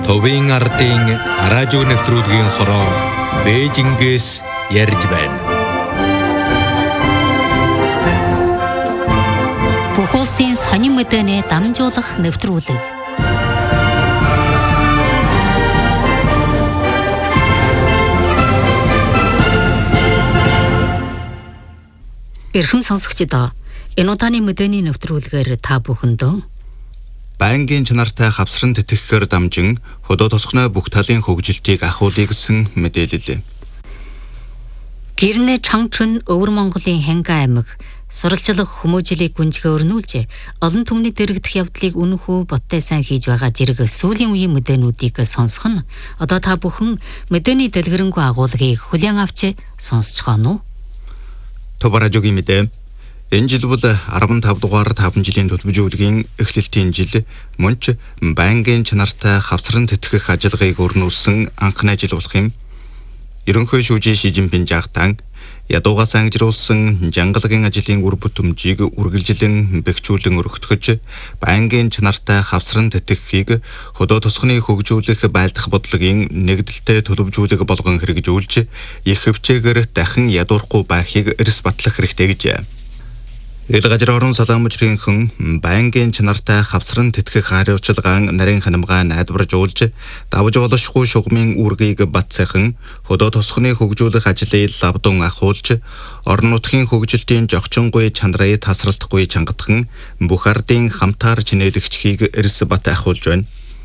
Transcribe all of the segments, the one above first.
Төвийн ардын радио нэвтрүүлгийн хороо Бээжингээс ярьж байна. Бүх улсын сонин мэдээний дамжуулах нэвтрүүлэг. Эрхэм сонсогчдоо, энэ удааны мэдээний нэвтрүүлгээр та бүхэндээ байнгын чанартай хавсран тэтгэхээр дамжин хөдөө тосгоны бүх талын хөгжилтийг ахуулъя гэсэн мэдээлэл. Гэрнэ Чангчун Өвөр Монголын Ханга аймаг суралцлах хүмүүжлийг гүнзгий өрнүүлж олон түмний дэрэгдэх явдлыг үнэхүү боттой сайн хийж байгаа зэрэг сүүлийн үеийн мэдээнүүдийг сонсох нь одоо та бүхэн мэдээний дэлгэрэнгүй агуулгыг хүлээн авч сонсож байна уу? Товаражогийн мэдээ. Энэ жил бол 15 дугаар 5 жилийн төлөвлөгийн эхлэлтийн жил мөн ч байнгын чанартай хавсран тэтгэх ажиллагааг өрнүүлсэн анхны жил болох юм. Ерөнхий шүүжийн Ши Жинпин жагтан ядуугаас ангижруулсан жангалагын ажлын үр бүтэмжийг үргэлжлэн бэхжүүлэн өргөтгөж байнгын чанартай хавсран тэтгэхийг хөдөө тосгоны хөгжүүлэх байлдах бодлогын нэгдэлтэй төлөвлөжүүлэг болгон хэрэгжүүлж их хөвчээгээр дахин ядуурахгүй байхыг эрс батлах хэрэгтэй гэжээ. Ил газар орон салаан мужрынхан байнгын чанартай хавсран тэтгэх хариуцлагаан нарийн ханамгаа найдваржуулж давж болошгүй шугамын үүргийг батсайхан хөдөө тосгоны хөгжүүлэх ажлыг лавдун ахуулж орон нутгийн хөгжилтийн жогчонгүй чанарыг тасралтгүй чангатхан бүх ардын хамтаар чинээлэгчхийг эрс бат ахуулж байна.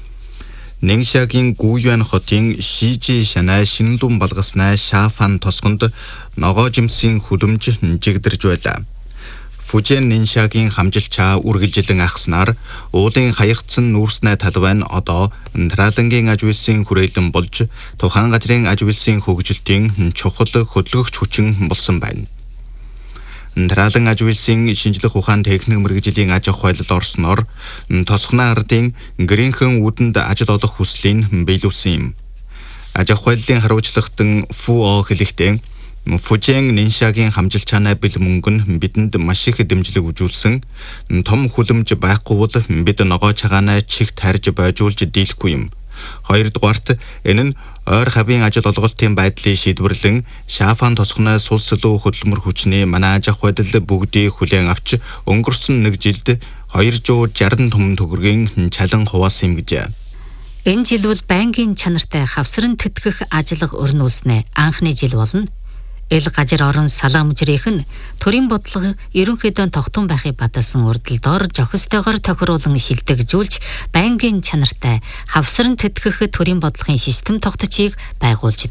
Нэншагийн Гуйюан хотын Шижи шанаа шинэлүүн балгаснаа Шафан тосгонд ногоо жимсийн хүлэмж жигдэрж байлаа. Фужен Нэншагийн хамжилчаа үргэлжлэн ахснаар уулын хаягдсан нүүрснэ талбай нь одоо Нтралангийн аж үйлсийн хүрээлэн болж тухайн газрын аж үйлсийн хөгжилтийн чухал хөдөлгөгч хүчин болсон байна. Нтралан аж үйлсийн шинжлэх ухаан техник мэргэжлийн аж ахуй хууль орсноор тосгоны ардын гэрийнхэн үүдэнд ажил олох хүслийн биелүүлсэн юм. Аж ахуй хуулийн хариуцлагатан Фуо хэлэхдээ Фужен Нэншагийн хамжилчаанаа бэл мөнгө нь бидэнд маш их дэмжлэг үзүүлсэн. Том хүлэмж байхгүй бол бид ногоо чагаанаа чих тарьж бойжуулж дийлэхгүй юм. Хоёрдугаарт энэ нь ойр хавийн ажил олголтын байдлыг шийдвэрлэн Шафан тосгоны сул сүлүү хөдөлмөр хүчний манай аж ахуй бүгдийг хүлээн авч өнгөрсөн нэг жилд 260 том төгрөгийн чалан хуваасан юм гэжээ. Энэ жил бол байнгын чанартай хавсран тэтгэх ажиллага өрнүүлснэ анхны жил болно. Ил газар орон салаан мужрынхан төрийн бодлого ерөнхийдөө тогтун байхыг бадалсан урдалдоор жохистойгоор тохируулан шилдэгжүүлж байнгын чанартай хавсран тэтгэх төрийн бодлогын систем тогтцыг байгуулж